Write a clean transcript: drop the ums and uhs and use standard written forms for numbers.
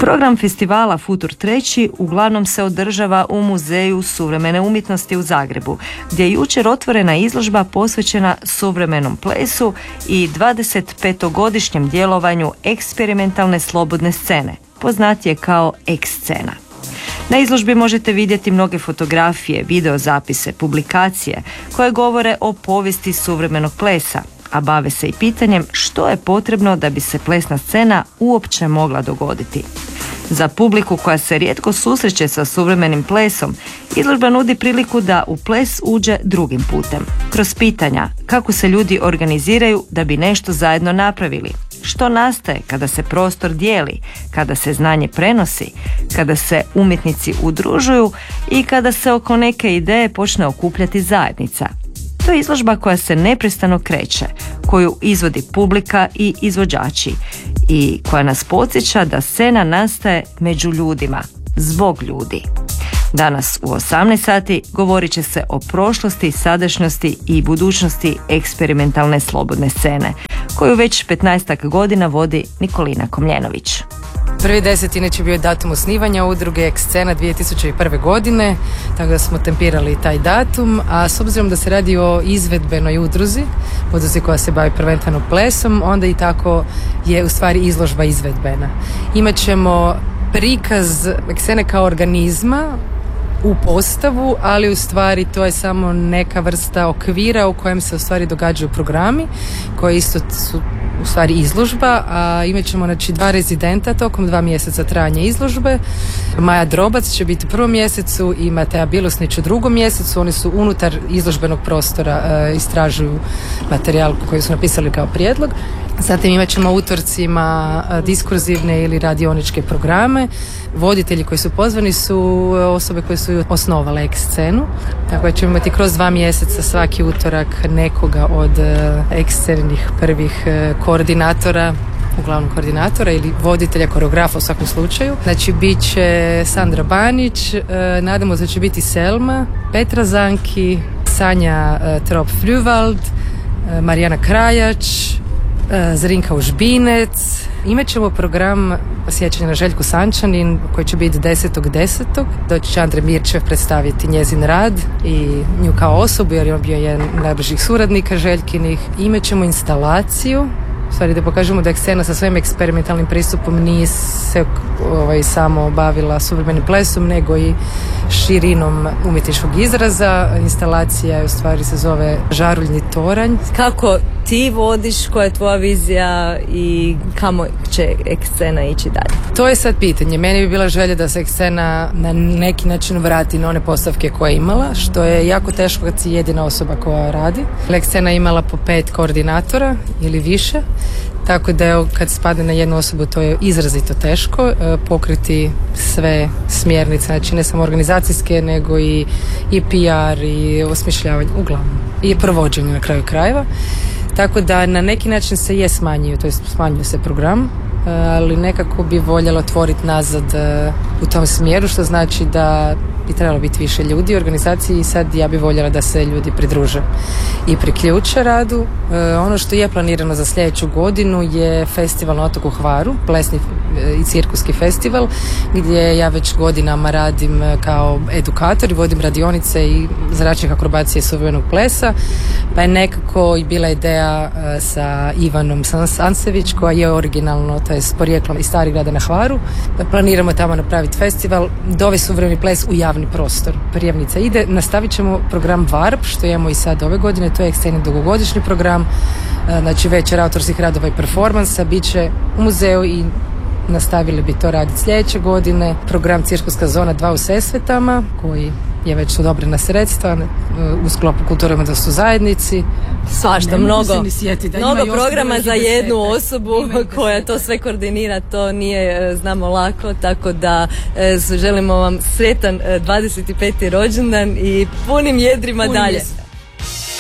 Program festivala Futur 3 uglavnom se održava u Muzeju suvremene umjetnosti u Zagrebu, gdje je jučer otvorena izložba posvećena suvremenom plesu i 25-godišnjem djelovanju eksperimentalne slobodne scene, poznatije kao X-scena. Na izložbi možete vidjeti mnoge fotografije, videozapise, publikacije koje govore o povijesti suvremenog plesa, a bave se i pitanjem što je potrebno da bi se plesna scena uopće mogla dogoditi. Za publiku koja se rijetko susreće sa suvremenim plesom, izložba nudi priliku da u ples uđe drugim putem, kroz pitanja kako se ljudi organiziraju da bi nešto zajedno napravili, što nastaje kada se prostor dijeli, kada se znanje prenosi, kada se umjetnici udružuju i kada se oko neke ideje počne okupljati zajednica. To je izložba koja se neprestano kreće, koju izvodi publika i izvođači i koja nas podsjeća da scena nastaje među ljudima, zbog ljudi. Danas u 18 sati govorit će se o prošlosti, sadašnjosti i budućnosti eksperimentalne slobodne scene, koju već 15 godina vodi Nikolina Komljenović. 1.10. inače bio je datum osnivanja udruge X-scena 2001. godine, tako da smo tempirali taj datum, a s obzirom da se radi o izvedbenoj udruzi koja se bavi prvenstveno plesom, onda i tako je u stvari izložba izvedbena. Imaćemo prikaz X-scene kao organizma u postavu, ali u stvari to je samo neka vrsta okvira u kojem se u stvari događaju programi koji isto su u stvari izložba, a imat ćemo znači 2 rezidenta tokom 2 mjeseca trajanja izložbe. Maja Drobac će biti u 1. mjesecu i Mateja Bilosnić u 2. mjesecu. Oni su unutar izložbenog prostora istražuju materijal koji su napisali kao prijedlog. Zatim imat ćemo utorcima diskurzivne ili radioničke programe. Voditelji koji su pozvani su osobe koje su osnovale X-scenu. Tako da ćemo imati kroz 2 mjeseca svaki utorak nekoga od X-scenih prvih koordinatora, uglavnom koordinatora ili voditelja, koreografa u svakom slučaju. Znači bit će Sandra Banić, nadamo se da će biti Selma, Petra Zanki, Sanja Trop-Früvald, Marijana Krajač, Zrinka Užbinec. Imat ćemo program sjećanja na Željku Sančanin koji će biti 10.10. Doći će Andrej Mirčev predstaviti njezin rad i nju kao osobu, jer je on bio jedan najbližih suradnika Željkinih. Imat ćemo instalaciju, u stvari da pokažemo da X-scena sa svojim eksperimentalnim pristupom nije se samo bavila suvremenim plesom, nego i širinom umjetničkog izraza. Instalacija je u stvari se zove Žaruljni toranj. Kako ti vodiš, koja je tvoja vizija i kamo će X-scena ići dalje? To je sad pitanje. Meni bi bila želja da se X-scena na neki način vrati na one postavke koje je imala, što je jako teško kad si jedina osoba koja radi. X-scena je imala po 5 koordinatora ili više, tako da kad spadne na jednu osobu to je izrazito teško pokriti sve smjernice, znači ne samo organizacijske nego i PR i osmišljavanje, uglavnom i provođenje na kraju krajeva. Tako da na neki način se je smanjio, to jest smanjio se program, ali nekako bi voljela otvoriti nazad u tom smjeru, što znači da bi trebalo biti više ljudi u organizaciji i sad ja bi voljela da se ljudi pridruže i priključe radu. Ono što je planirano za sljedeću godinu je festival na otoku Hvaru, plesni i cirkuski festival, gdje ja već godinama radim kao edukator i vodim radionice i zračnih akrobacije suvremenog plesa, pa je nekako i bila ideja sa Ivanom Sansević, koja je originalno, to je s porijeklom iz Starigrada na Hvaru. Planiramo tamo napraviti festival, dovesti suvremeni ples u javni prostor. Prijavnica ide, nastavit ćemo program VARP, što imamo i sad ove godine, to je X-scena dugogodišnji program, znači večer autorskih radova i performansa, bit će u muzeju i nastavili bi to raditi sljedeće godine. Program Cirkuska zona 2 u Sesvetama, koji je već odobrena sredstva u sklopu kulturno-umjetničkoj zajednici. Svašta, mnogo programa za jednu osobu koja to sve koordinira, to nije znamo lako, tako da želimo vam sretan 25. rođendan i punim jedrima dalje.